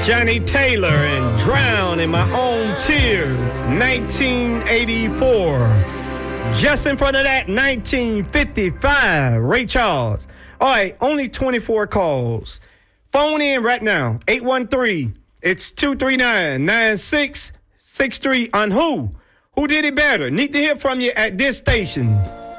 Johnny Taylor and Drown in My Own Tears, 1984. Just in front of that, 1955, Ray Charles. All right, only 24 calls. Phone in right now, 813. It's 239-9663 on who? Who did it better? Need to hear from you at this station.